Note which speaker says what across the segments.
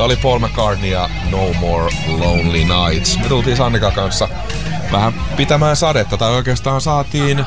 Speaker 1: Tässä oli Paul McCartney ja No More Lonely Nights. Me tultiin Sannikan kanssa vähän pitämään sadetta, tai oikeastaan saatiin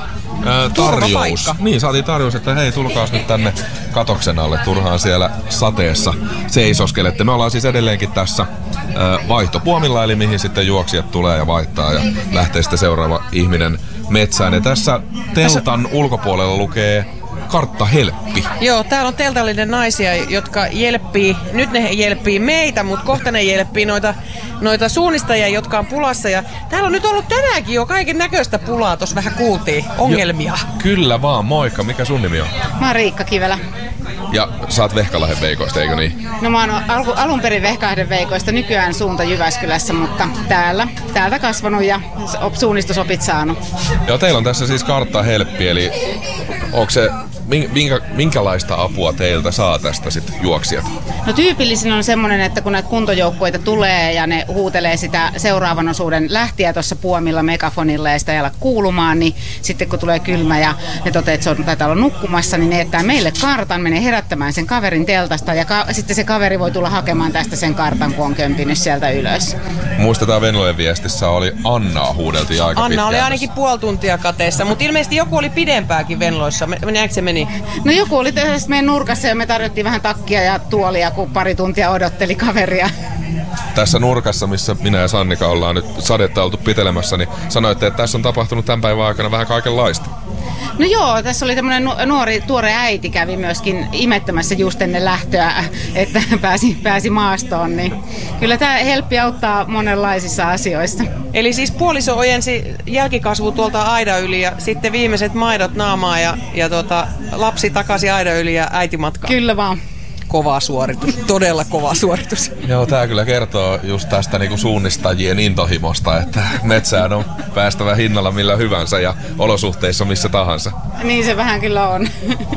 Speaker 1: tarjous. Niin, saatiin tarjous, että hei, tulkaas nyt tänne katoksen alle, turhaan siellä sateessa seisoskelette. Me ollaan siis edelleenkin tässä vaihtopuomilla, eli mihin sitten juoksijat tulee ja vaihtaa ja lähtee sitten seuraava ihminen metsään. Ja tässä teltan ulkopuolella lukee Kartta Helppi.
Speaker 2: Joo, täällä on teltallinen naisia, jotka jelppii, nyt ne jelppii meitä, mutta kohta ne jelppii noita suunnistajia, jotka on pulassa. Ja täällä on nyt ollut tänäänkin jo kaiken näköistä pulaa, tuossa vähän kuultiin, ongelmia.
Speaker 1: Kyllä vaan, moikka. Mikä sun nimi on?
Speaker 3: Mä oon Riikka Kivelä.
Speaker 1: Ja sä oot Vehkalahden Veikoista, eikö niin?
Speaker 3: No mä oon alun perin Vehkalahden Veikoista, nykyään suunta Jyväskylässä, mutta täältä kasvanut ja suunnistusopit saanut.
Speaker 1: Joo, teillä on tässä siis Kartta Helppi, eli onko se, minkälaista apua teiltä saa tästä sitten juoksijat?
Speaker 3: No tyypillisin on semmoinen, että kun näitä kuntojoukkueita tulee ja ne huutelee sitä seuraavan osuuden lähtiä tuossa puomilla megafonilla ja sitä ei ala kuulumaan, niin sitten kun tulee kylmä ja ne toteaa, että se on taitaa olla nukkumassa, niin ne jättää meille kartan, menee herättämään sen kaverin teltasta ja sitten se kaveri voi tulla hakemaan tästä sen kartan, kun on kömpinyt sieltä ylös.
Speaker 1: Muistetaan Venlojen viestissä oli Annaa huudeltiin aika pitkään.
Speaker 2: Anna oli ainakin puoli tuntia kateessa, mutta ilmeisesti joku oli pidempääkin Venloissa. Meneekö se meni?
Speaker 3: No joku oli tässä meidän nurkassa ja me tarjottiin vähän takkia ja tuolia, kun pari tuntia odotteli kaveria.
Speaker 1: Tässä nurkassa, missä minä ja Sannika ollaan nyt sadetta oltu pitelemässä, niin sanoitte, että tässä on tapahtunut tämän päivän aikana vähän kaikenlaista.
Speaker 3: No joo, tässä oli tämmöinen nuori, tuore äiti kävi myöskin imettämässä just ennen lähtöä, että pääsi maastoon, niin kyllä tämä Helppi auttaa monenlaisissa asioissa.
Speaker 2: Eli siis puoliso ojensi jälkikasvu tuolta aidan yli ja sitten viimeiset maidot naamaa ja lapsi takaisin aidan yli ja äiti matkaan.
Speaker 3: Kyllä vaan.
Speaker 2: Kova suoritus, todella kova suoritus.
Speaker 1: Joo, tää kyllä kertoo just tästä niinku suunnistajien intohimosta, että metsään on päästävä hinnalla millä hyvänsä ja olosuhteissa missä tahansa.
Speaker 3: Niin se vähän kyllä on.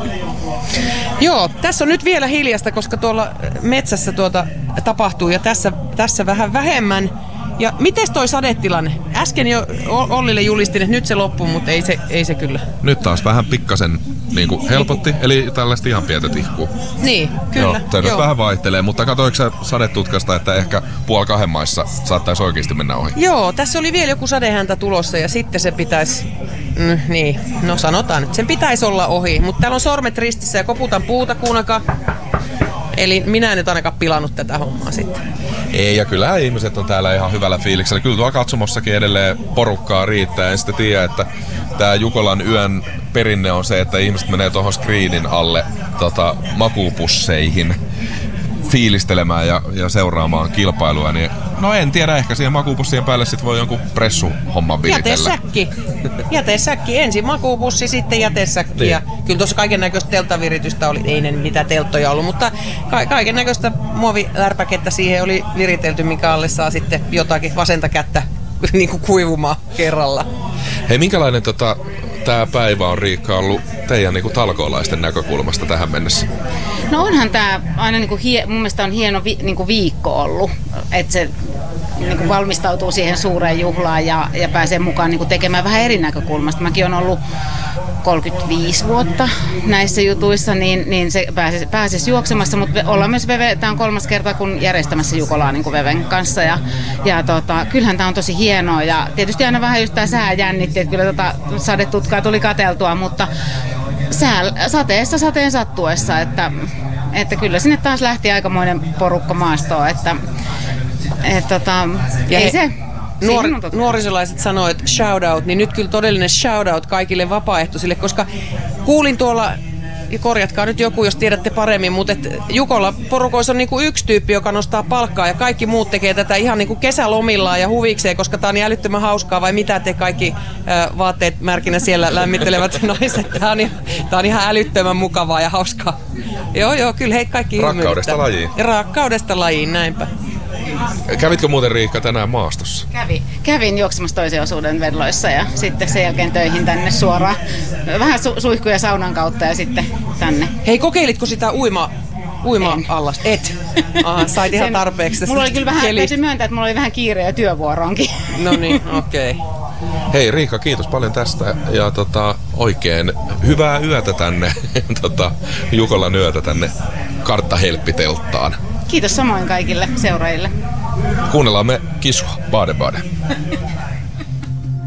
Speaker 2: Joo, tässä on nyt vielä hiljasta, koska tuolla metsässä tapahtuu ja tässä vähän vähemmän. Ja mites toi sadetilanne? Äsken jo Ollille julistin, että nyt se loppuu, mutta ei se kyllä.
Speaker 1: Nyt taas vähän pikkasen niinku helpotti, eli tällaista ihan pientä tihkuu.
Speaker 2: Niin, kyllä.
Speaker 1: Joo, se nyt vähän vaihtelee, mutta katsoitko sä sadetutkasta, että ehkä 1:30 maissa saattaisi oikeasti mennä ohi?
Speaker 2: Joo, tässä oli vielä joku sadehäntä tulossa ja sitten se pitäisi, niin, no sanotaan nyt, sen pitäisi olla ohi. Mutta täällä on sormet ristissä ja koputan puuta, kuunnelkaa. Eli minä en nyt ainakaan pilannut tätä hommaa sitten.
Speaker 1: Ei, ja kyllähän ihmiset on täällä ihan hyvällä fiiliksellä. Kyllä tuolla katsomossakin edelleen porukkaa riittää. En sitten tiedä, että tää Jukolan yön perinne on se, että ihmiset menee tuohon screenin alle makuupusseihin fiilistelemään ja seuraamaan kilpailua. Niin, no en tiedä, ehkä siihen makuupussien päälle sit voi jonkun pressuhomman viritellä.
Speaker 2: Jätesäkki. Ensin makuupussi, sitten jätesäkki. Niin. Ja kyllä tuossa kaiken näköistä telttaviritystä oli, ei ne mitä telttoja ollut, mutta kaiken näköistä muovilärpäkettä siihen oli viritelty, mikä alle saa sitten jotakin vasenta kättä niin kuin kuivumaan kerralla.
Speaker 1: Hei, minkälainen tämä päivä on, Riikka, ollut teidän niin kuin talkoolaisten näkökulmasta tähän mennessä?
Speaker 3: No onhan tämä aina mun mielestä on hieno viikko ollut, että se niin valmistautuu siihen suureen juhlaan ja pääsee mukaan niin tekemään vähän eri näkökulmasta. Mäkin olen ollut 35 vuotta näissä jutuissa, niin se pääsisi juoksemassa, mutta ollaan myös tämä on 3. kerta, kun järjestämässä Jukolaa niin Veven kanssa. Kyllähän tämä on tosi hienoa ja tietysti aina vähän just tämä sää jännitti, että kyllä sadetutkaa tuli katseltua, mutta sateessa sateen sattuessa, että kyllä sinne taas lähti aikamoinen porukka maastoon, että ei se.
Speaker 2: Nuorisolaiset sanoo, että shout out, niin nyt kyllä todellinen shout out kaikille vapaaehtoisille, koska kuulin tuolla, ja korjatkaa nyt joku, jos tiedätte paremmin, mutta Jukolla porukoissa on niinku yksi tyyppi, joka nostaa palkkaa ja kaikki muut tekee tätä ihan niinku kesälomillaan ja huvikseen, koska tää on niin älyttömän hauskaa, vai mitä te kaikki vaatteet märkinä siellä lämmittelevät naiset. Tää on ihan älyttömän mukavaa ja hauskaa. Joo, kyllä heitä kaikki
Speaker 1: Rakkaudesta lajiin.
Speaker 2: Rakkaudesta lajiin, näinpä.
Speaker 1: Kävitkö muuten, Riikka, tänään maastossa?
Speaker 3: Kävin juoksemassa toisen osuuden Venloissa ja sitten sen jälkeen töihin tänne suoraan. Vähän suihkuja saunan kautta ja sitten tänne.
Speaker 2: Hei, kokeilitko sitä uima-allasta? Et. Aha, sait ihan tarpeeksi.
Speaker 3: Mulla oli kyllä vähän, täytyy myöntää, että mulla oli vähän kiire ja työvuoroonkin.
Speaker 2: No niin, okei.
Speaker 1: Hei Riikka, kiitos paljon tästä ja oikein hyvää yötä tänne, Jukolan yötä tänne Kartta Helppi-telttaan.
Speaker 3: Kiitos samoin kaikille seuraajille.
Speaker 1: Kuunnellaan me Kisua, Bade Bade.